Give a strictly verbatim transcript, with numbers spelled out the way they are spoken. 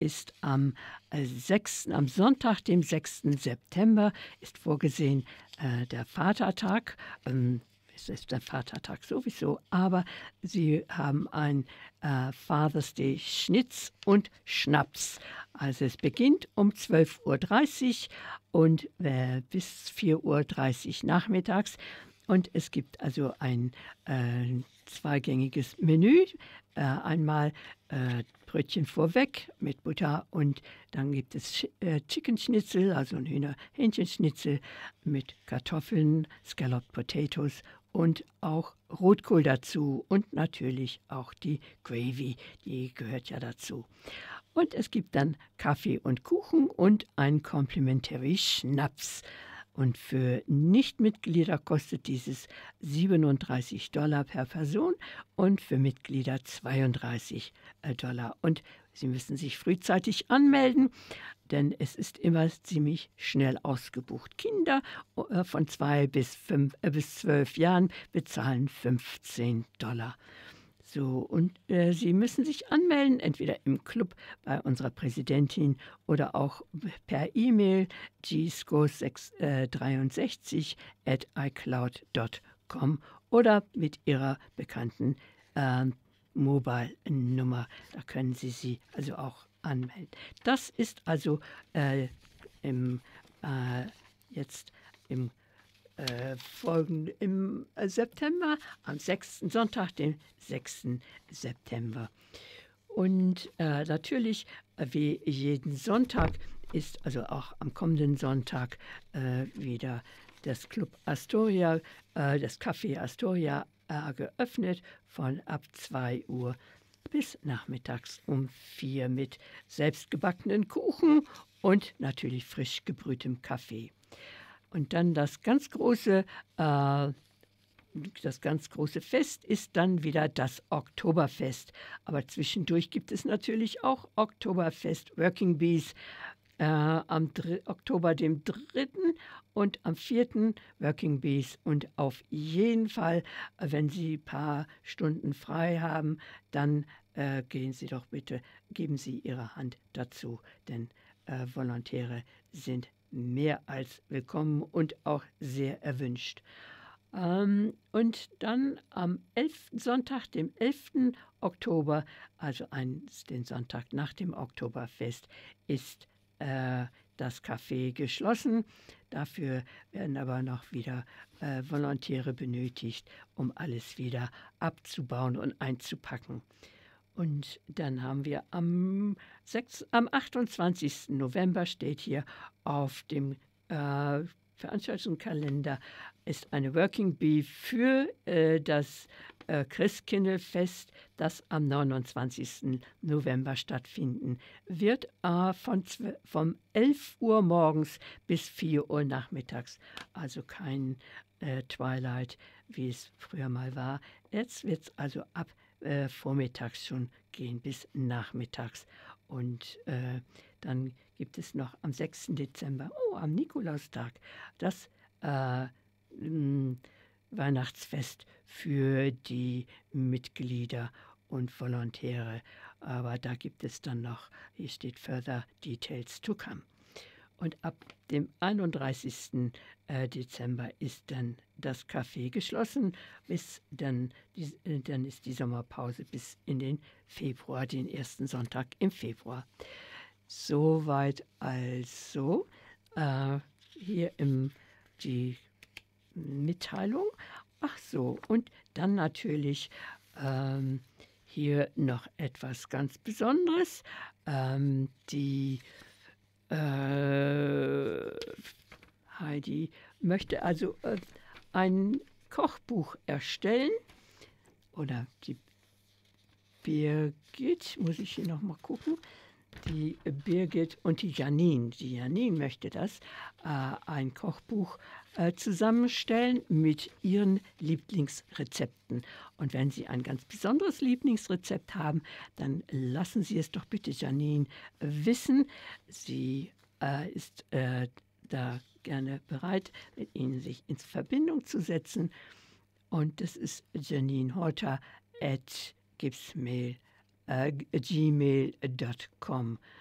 ist am äh, sechsten am Sonntag, dem sechsten September, ist vorgesehen äh, der Vatertag. Ähm, es ist der Vatertag sowieso, aber sie haben ein äh, Father's Day Schnitz und Schnaps. Also es beginnt um zwölf Uhr dreißig und äh, bis vier Uhr dreißig nachmittags. Und es gibt also ein äh, zweigängiges Menü. Äh, einmal äh, Brötchen vorweg mit Butter und dann gibt es Sch äh, Chicken Schnitzel, also ein Hühner Hähnchenschnitzel mit Kartoffeln, Scalloped Potatoes und auch Rotkohl dazu und natürlich auch die Gravy, die gehört ja dazu. Und es gibt dann Kaffee und Kuchen und ein Complimentary Schnaps. Und für Nichtmitglieder kostet dieses siebenunddreißig Dollar per Person und für Mitglieder zweiunddreißig Dollar. Und Sie müssen sich frühzeitig anmelden, denn es ist immer ziemlich schnell ausgebucht. Kinder äh, von zwei bis, fünf, äh, bis zwölf Jahren bezahlen fünfzehn Dollar. So, und äh, Sie müssen sich anmelden, entweder im Club bei unserer Präsidentin oder auch per E-Mail g s c o sechs dreiundsechzig at icloud dot com oder mit Ihrer bekannten äh, Mobile-Nummer. Da können Sie sie also auch anmelden. Das ist also äh, im, äh, jetzt im Äh, folgen im äh, September, am sechsten Sonntag, den sechsten September. Und äh, natürlich, äh, wie jeden Sonntag, ist also auch am kommenden Sonntag äh, wieder das Club Astoria, äh, das Café Astoria äh, geöffnet von ab zwei Uhr bis nachmittags um vier mit selbstgebackenen Kuchen und natürlich frisch gebrühtem Kaffee. Und dann das ganz große, äh, das ganz große Fest ist dann wieder das Oktoberfest. Aber zwischendurch gibt es natürlich auch Oktoberfest Working Bees äh, am Oktober dem dritten und am vierten Working Bees. Und auf jeden Fall, wenn Sie ein paar Stunden frei haben, dann äh, gehen Sie doch bitte, geben Sie Ihre Hand dazu, denn äh, Volontäre sind mehr als willkommen und auch sehr erwünscht. Ähm, und dann am elften Sonntag, dem elften Oktober, also ein, den Sonntag nach dem Oktoberfest, ist äh, das Café geschlossen. Dafür werden aber noch wieder äh, Volontäre benötigt, um alles wieder abzubauen und einzupacken. Und dann haben wir am, sechs, am achtundzwanzigsten November steht hier auf dem äh, Veranstaltungskalender ist eine Working Bee für äh, das äh, Christkindlfest, das am neunundzwanzigsten November stattfinden wird, äh, von vom elf Uhr morgens bis vier Uhr nachmittags. Also kein äh, Twilight, wie es früher mal war. Jetzt wird es also ab Äh, vormittags schon gehen bis nachmittags. Und äh, dann gibt es noch am sechsten Dezember, oh, am Nikolaustag, das äh, mh, Weihnachtsfest für die Mitglieder und Volontäre. Aber da gibt es dann noch, hier steht further details to come. Und ab dem einunddreißigsten Dezember ist dann das Café geschlossen, bis dann, die, dann ist die Sommerpause bis in den Februar, den ersten Sonntag im Februar. Soweit also äh, hier im, die Mitteilung. Ach so, und dann natürlich ähm, hier noch etwas ganz Besonderes. Ähm, die Äh, Heidi möchte also äh, ein Kochbuch erstellen. Oder die Birgit, muss ich hier nochmal gucken. Die Birgit und die Janine. Die Janine möchte das, äh, ein Kochbuch äh, zusammenstellen mit ihren Lieblingsrezepten. Und wenn Sie ein ganz besonderes Lieblingsrezept haben, dann lassen Sie es doch bitte Janine äh, wissen. Sie äh, ist äh, da gerne bereit, mit Ihnen sich in Verbindung zu setzen. Und das ist Janine Horter at gmail punkt com.